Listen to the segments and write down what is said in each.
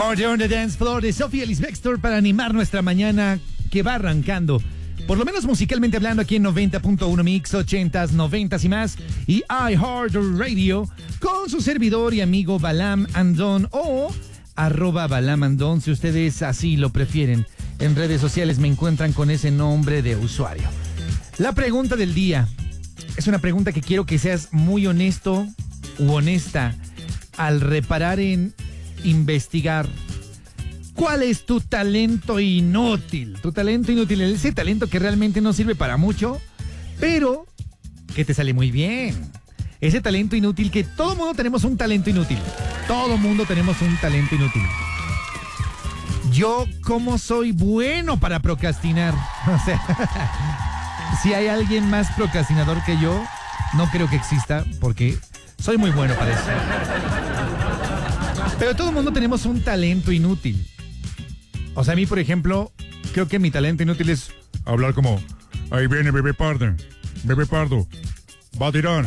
Murder on the Dance Floor de Sofía Ellis Bextor para animar nuestra mañana que va arrancando. Por lo menos musicalmente hablando, aquí en 90.1 Mix, 80s, 90s y más. Y iHeartRadio con su servidor y amigo Balam Andón o @Balam Andón, si ustedes así lo prefieren. En redes sociales me encuentran con ese nombre de usuario. La pregunta del día es una pregunta que quiero que seas muy honesto u honesta al reparar en investigar. ¿Cuál es tu talento inútil? Tu talento inútil, ese talento que realmente no sirve para mucho, pero que te sale muy bien. Ese talento inútil que todo mundo tenemos un talento inútil. Todo mundo tenemos un talento inútil. Yo, ¿cómo soy bueno para procrastinar? O sea, si hay alguien más procrastinador que yo, no creo que exista, porque soy muy bueno para eso. Pero todo el mundo tenemos un talento inútil. O sea, a mí, por ejemplo, creo que mi talento inútil es hablar como: ahí viene bebé pardo, va a tirar,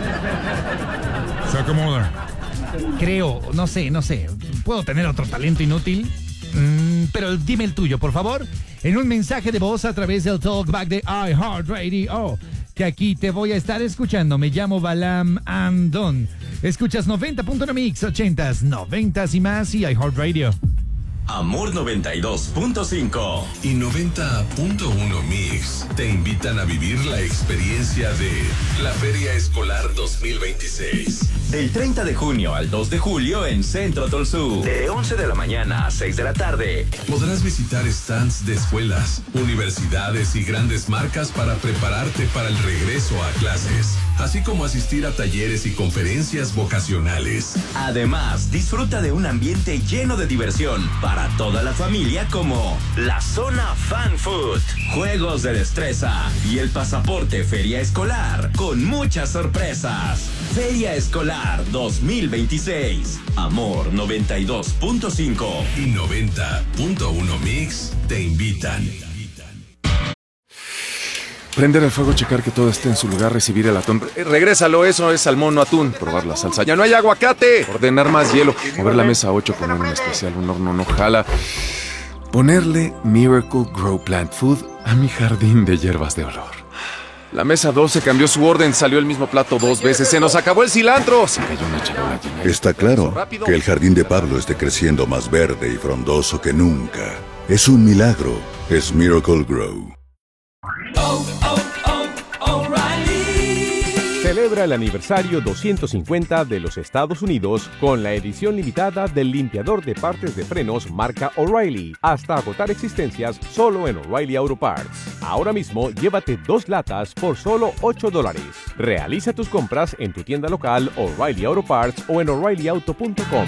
se acomoda. Creo, no sé, puedo tener otro talento inútil, pero dime el tuyo, por favor, en un mensaje de voz a través del Talkback de iHeartRadio, que aquí te voy a estar escuchando. Me llamo Balam Andón. Escuchas 90.1 Mix, 80s, 90s y más y iHeartRadio. Amor 92.5 y 90.1 Mix te invitan a vivir la experiencia de la Feria Escolar 2026. Del 30 de junio al 2 de julio en Centro Tolsú. De 11 de la mañana a 6 de la tarde. Podrás visitar stands de escuelas, universidades y grandes marcas para prepararte para el regreso a clases, así como asistir a talleres y conferencias vocacionales. Además, disfruta de un ambiente lleno de diversión para toda la familia, como la zona Fan Food, juegos de destreza y el pasaporte Feria Escolar con muchas sorpresas. Feria Escolar 2026. Amor 92.5 y 90.1 Mix te invitan. Prender el fuego, checar que todo esté en su lugar, recibir el atún. Regrésalo, eso es salmón, no atún. Probar la salsa. ¡Ya no hay aguacate! Ordenar más hielo. Mover la mesa 8, poner un especial, un horno no jala. Ponerle Miracle Grow Plant Food a mi jardín de hierbas de olor. La mesa 12 cambió su orden, salió el mismo plato 2 veces. ¡Se nos acabó el cilantro! Se cayó una charola llena. Está claro que el jardín de Pablo esté creciendo más verde y frondoso que nunca. Es un milagro. Es Miracle Grow. Celebra el aniversario 250 de los Estados Unidos con la edición limitada del limpiador de partes de frenos marca O'Reilly, hasta agotar existencias solo en O'Reilly Auto Parts. Ahora mismo llévate 2 latas por solo $8. Realiza tus compras en tu tienda local O'Reilly Auto Parts o en O'ReillyAuto.com.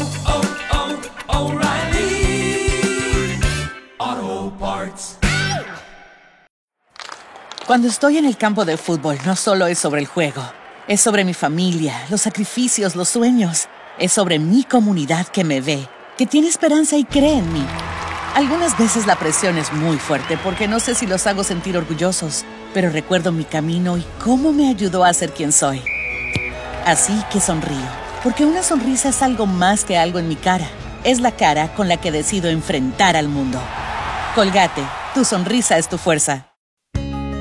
O'Reilly Auto Parts. Cuando estoy en el campo de fútbol, no solo es sobre el juego. Es sobre mi familia, los sacrificios, los sueños. Es sobre mi comunidad que me ve, que tiene esperanza y cree en mí. Algunas veces la presión es muy fuerte porque no sé si los hago sentir orgullosos, pero recuerdo mi camino y cómo me ayudó a ser quien soy. Así que sonrío, porque una sonrisa es algo más que algo en mi cara. Es la cara con la que decido enfrentar al mundo. Colgate, tu sonrisa es tu fuerza.